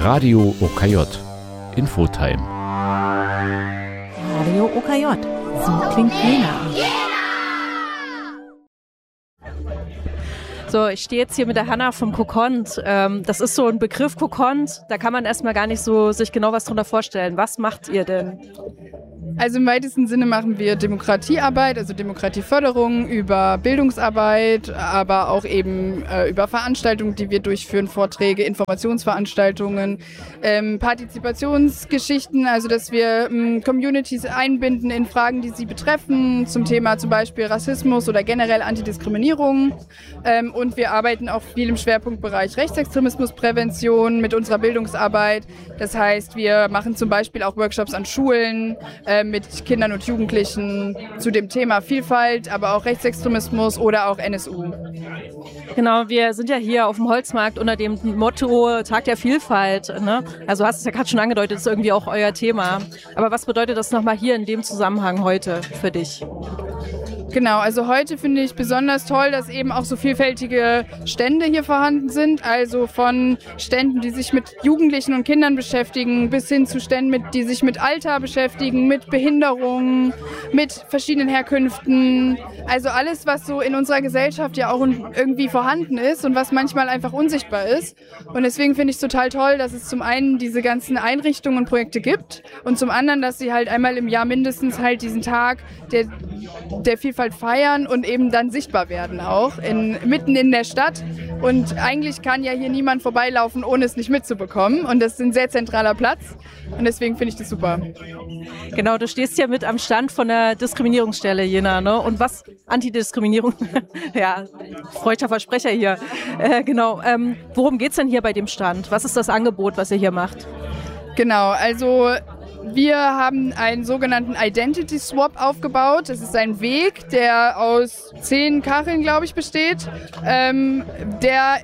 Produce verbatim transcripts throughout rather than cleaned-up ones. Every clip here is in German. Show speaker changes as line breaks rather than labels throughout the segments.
Radio O K J. Infotime.
Radio O K J. So klingt Jena.
So, ich stehe jetzt hier mit der Hanna vom Kokont. Ähm, das ist so ein Begriff Kokont, da kann man erstmal gar nicht so sich genau was drunter vorstellen. Was macht ihr denn?
Also im weitesten Sinne machen wir Demokratiearbeit, also Demokratieförderung über Bildungsarbeit, aber auch eben äh, über Veranstaltungen, die wir durchführen, Vorträge, Informationsveranstaltungen, ähm, Partizipationsgeschichten, also dass wir ähm, Communities einbinden in Fragen, die sie betreffen, zum Thema zum Beispiel Rassismus oder generell Antidiskriminierung. Ähm, und wir arbeiten auch viel im Schwerpunktbereich Rechtsextremismusprävention mit unserer Bildungsarbeit. Das heißt, wir machen zum Beispiel auch Workshops an Schulen, äh, mit Kindern und Jugendlichen zu dem Thema Vielfalt, aber auch Rechtsextremismus oder auch N S U.
Genau, wir sind ja hier auf dem Holzmarkt unter dem Motto Tag der Vielfalt. Ne? Also hast du es ja gerade schon angedeutet, das ist irgendwie auch euer Thema. Aber was bedeutet das nochmal hier in dem Zusammenhang heute für dich?
Genau, also heute finde ich besonders toll, dass eben auch so vielfältige Stände hier vorhanden sind. Also von Ständen, die sich mit Jugendlichen und Kindern beschäftigen, bis hin zu Ständen, mit, die sich mit Alter beschäftigen, mit Behinderungen, mit verschiedenen Herkünften. Also alles, was so in unserer Gesellschaft ja auch irgendwie vorhanden ist und was manchmal einfach unsichtbar ist. Und deswegen finde ich es total toll, dass es zum einen diese ganzen Einrichtungen und Projekte gibt und zum anderen, dass sie halt einmal im Jahr mindestens halt diesen Tag der, der Vielfalt feiern und eben dann sichtbar werden auch, in, mitten in der Stadt. Und eigentlich kann ja hier niemand vorbeilaufen, ohne es nicht mitzubekommen. Und das ist ein sehr zentraler Platz. Und deswegen finde ich das super.
Genau, du stehst ja mit am Stand von der Diskriminierungsstelle Jena, ne? Und was? Antidiskriminierung? Ja, freudscher Versprecher hier. Äh, genau. Ähm, worum geht's denn hier bei dem Stand? Was ist das Angebot, was ihr hier macht?
Genau, also wir haben einen sogenannten Identity Swap aufgebaut. Das ist ein Weg, der aus zehn Kacheln, glaube ich, besteht, ähm, der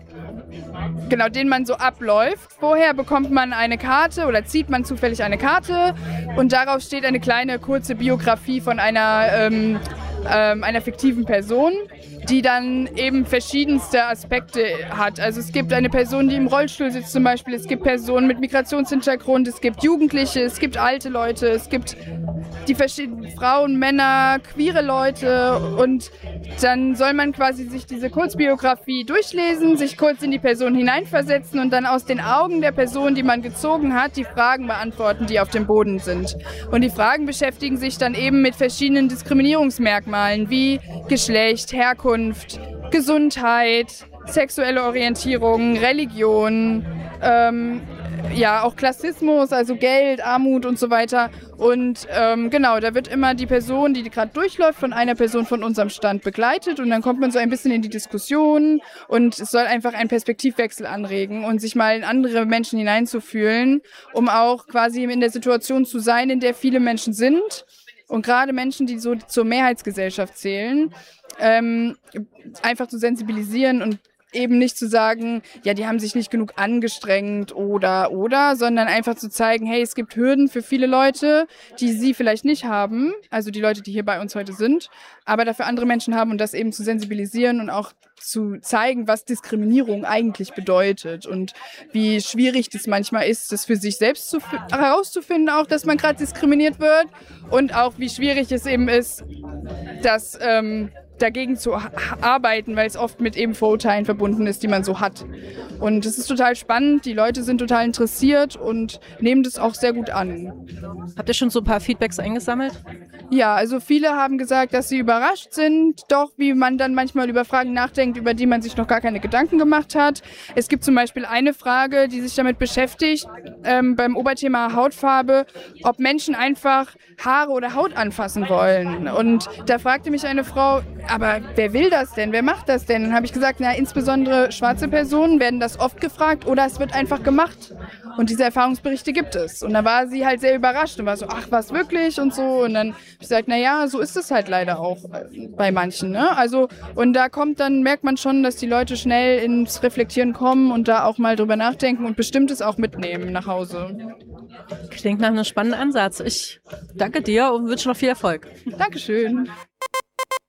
genau, den man so abläuft. Vorher bekommt man eine Karte oder zieht man zufällig eine Karte und darauf steht eine kleine kurze Biografie von einer, ähm, ähm, einer fiktiven Person, die dann eben verschiedenste Aspekte hat. Also es gibt eine Person, die im Rollstuhl sitzt zum Beispiel, es gibt Personen mit Migrationshintergrund, es gibt Jugendliche, es gibt alte Leute, es gibt die verschiedenen Frauen, Männer, queere Leute und dann soll man quasi sich diese Kurzbiografie durchlesen, sich kurz in die Person hineinversetzen und dann aus den Augen der Person, die man gezogen hat, die Fragen beantworten, die auf dem Boden sind. Und die Fragen beschäftigen sich dann eben mit verschiedenen Diskriminierungsmerkmalen wie Geschlecht, Herkunft, Gesundheit, sexuelle Orientierung, Religion, ähm, ja auch Klassismus, also Geld, Armut und so weiter. Und ähm, genau, da wird immer die Person, die gerade durchläuft, von einer Person von unserem Stand begleitet und dann kommt man so ein bisschen in die Diskussion und es soll einfach einen Perspektivwechsel anregen und sich mal in andere Menschen hineinzufühlen, um auch quasi in der Situation zu sein, in der viele Menschen sind und gerade Menschen, die so zur Mehrheitsgesellschaft zählen, ähm, einfach zu sensibilisieren und eben nicht zu sagen, ja, die haben sich nicht genug angestrengt oder, oder, sondern einfach zu zeigen, hey, es gibt Hürden für viele Leute, die sie vielleicht nicht haben, also die Leute, die hier bei uns heute sind, aber dafür andere Menschen haben und das eben zu sensibilisieren und auch zu zeigen, was Diskriminierung eigentlich bedeutet und wie schwierig das manchmal ist, das für sich selbst zu, herauszufinden, auch, dass man gerade diskriminiert wird und auch wie schwierig es eben ist, dass ähm, dagegen zu arbeiten, weil es oft mit eben Vorurteilen verbunden ist, die man so hat. Und es ist total spannend, die Leute sind total interessiert und nehmen das auch sehr gut an.
Habt ihr schon so ein paar Feedbacks eingesammelt?
Ja, also viele haben gesagt, dass sie überrascht sind, doch wie man dann manchmal über Fragen nachdenkt, über die man sich noch gar keine Gedanken gemacht hat. Es gibt zum Beispiel eine Frage, die sich damit beschäftigt, ähm, beim Oberthema Hautfarbe, ob Menschen einfach Haare oder Haut anfassen wollen. Und da fragte mich eine Frau, aber wer will das denn? Wer macht das denn? Dann habe ich gesagt, na, insbesondere schwarze Personen werden das oft gefragt oder es wird einfach gemacht. Und diese Erfahrungsberichte gibt es. Und da war sie halt sehr überrascht und war so, ach, was wirklich und so. Und dann habe ich gesagt, na ja, so ist es halt leider auch bei manchen. Ne? Also, und da kommt dann, merkt man schon, dass die Leute schnell ins Reflektieren kommen und da auch mal drüber nachdenken und Bestimmtes auch mitnehmen nach Hause.
Klingt nach einem spannenden Ansatz. Ich danke dir und wünsche noch viel Erfolg.
Dankeschön.